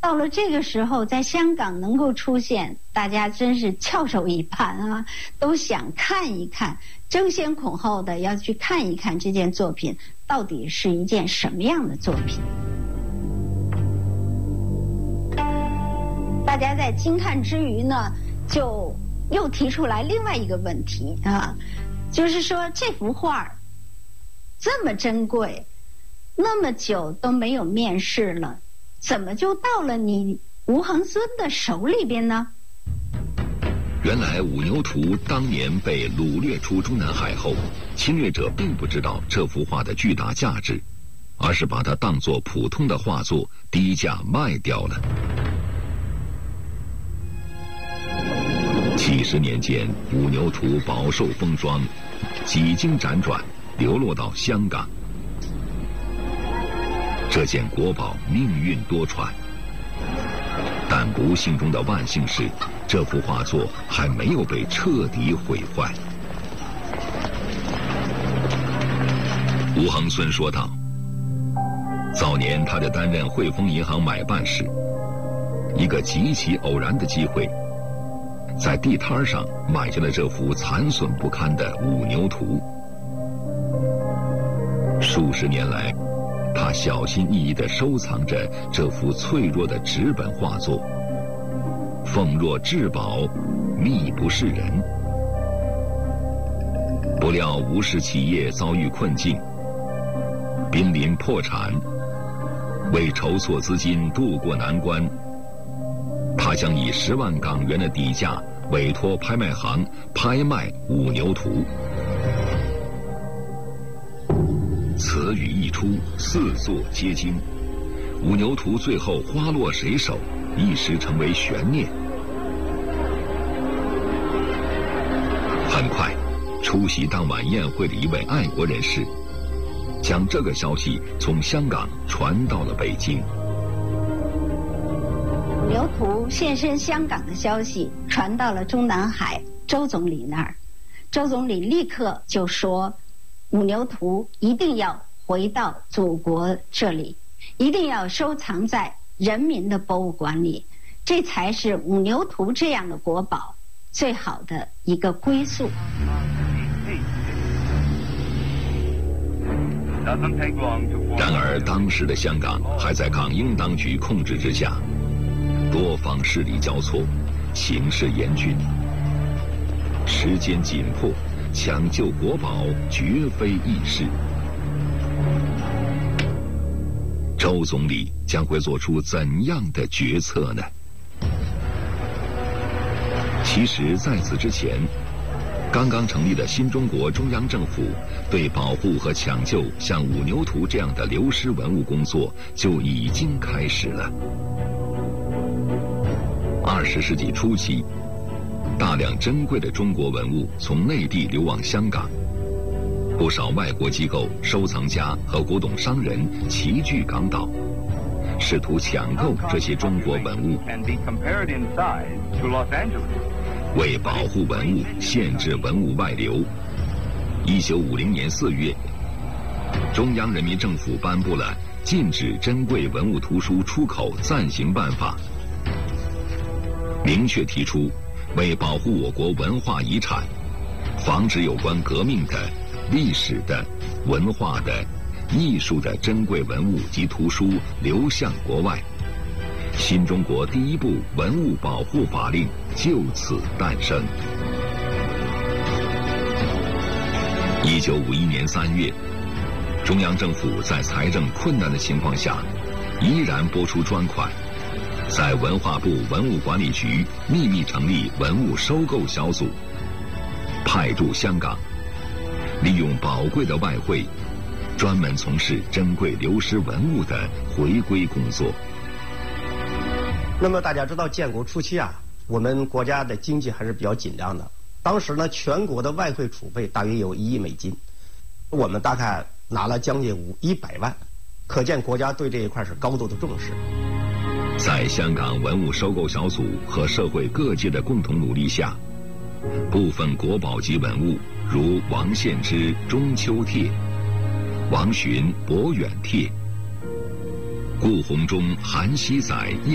到了这个时候，在香港能够出现，大家真是翘首以盼啊，都想看一看，争先恐后的要去看一看这件作品到底是一件什么样的作品。大家在惊叹之余呢，就又提出来另外一个问题啊，就是说这幅画这么珍贵，那么久都没有面世了，怎么就到了你吴恒孙的手里边呢？ 原来五牛图当年被掳掠出中南海后，侵略者并不知道这幅画的巨大价值，而是把它当作普通的画作低价卖掉了。几十年间，五牛图饱受风霜，几经辗转，流落到香港。这件国宝命运多舛，但不幸中的万幸是，这幅画作还没有被彻底毁坏。吴恒孙说道：“早年他在担任汇丰银行买办时，一个极其偶然的机会，在地摊上买下了这幅残损不堪的五牛图。数十年来，他小心翼翼地收藏着这幅脆弱的纸本画作，奉若至宝，秘不示人。不料吴氏企业遭遇困境，濒临破产，为筹措资金渡过难关，他将以10万港元的底价委托拍卖行拍卖五牛图。此语一出，四座皆惊。五牛图最后花落谁手，一时成为悬念。很快，出席当晚宴会的一位爱国人士，将这个消息从香港传到了北京。 五牛图现身香港的消息传到了中南海周总理那儿，周总理立刻就说，五牛图一定要回到祖国这里，一定要收藏在人民的博物馆里，这才是五牛图这样的国宝最好的一个归宿。 然而当时的香港还在港英当局控制之下，多方势力交错，形势严峻，时间紧迫，抢救国宝绝非易事。周总理将会做出怎样的决策呢？其实在此之前，刚刚成立的新中国中央政府对保护和抢救像五牛图这样的流失文物工作就已经开始了。20世纪初期，大量珍贵的中国文物从内地流往香港，不少外国机构、收藏家和古董商人齐聚港岛，试图抢购这些中国文物。为保护文物，限制文物外流，1950年4月，中央人民政府颁布了《禁止珍贵文物图书出口暂行办法》，明确提出，为保护我国文化遗产，防止有关革命的、历史的、文化的、艺术的珍贵文物及图书流向国外，新中国第一部文物保护法令就此诞生。1951年3月，中央政府在财政困难的情况下，依然拨出专款，在文化部文物管理局秘密成立文物收购小组，派驻香港，利用宝贵的外汇，专门从事珍贵流失文物的回归工作。 那么大家知道，建国初期啊，我们国家的经济还是比较紧张的。当时呢，全国的外汇储备大约有1亿美金，我们大概拿了将近100万，可见国家对这一块是高度的重视。 在香港文物收购小组和社会各界的共同努力下，部分国宝级文物，如王献之《中秋帖》、王洵《博远帖》、顾闳中《韩熙载》